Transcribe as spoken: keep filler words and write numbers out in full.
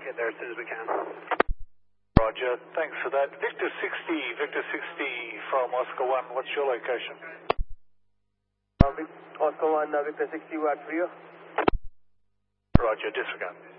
get there as soon as we can. Roger, thanks for that. Victor sixty, Victor sixty from Oscar one, what's your location? Uh, Vic Oscar one, uh, Victor sixty, we're at Rio. Roger, disregard.